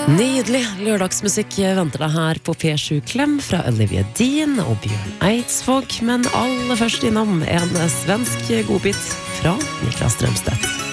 Nydelig lørdagsmusikk venter deg her på P7 Klem fra Olivia Dean og Bjørn Eidsvåg, men aller først innom en svensk godbit fra Niklas Strømstedt.